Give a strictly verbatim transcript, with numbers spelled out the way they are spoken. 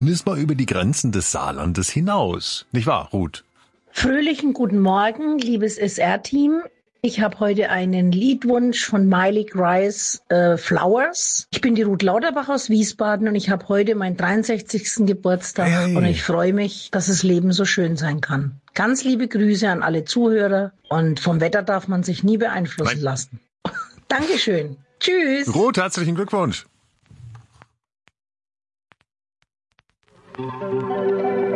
Ist mal über die Grenzen des Saarlandes hinaus. Nicht wahr, Ruth? Fröhlichen guten Morgen, liebes S R-Team. Ich habe heute einen Liedwunsch von Miley Grice, äh, Flowers. Ich bin die Ruth Lauterbach aus Wiesbaden und ich habe heute meinen dreiundsechzigsten Geburtstag Hey. und ich freue mich, dass das Leben so schön sein kann. Ganz liebe Grüße an alle Zuhörer und vom Wetter darf man sich nie beeinflussen Nein. lassen. Dankeschön. Tschüss. Ruth, herzlichen Glückwunsch.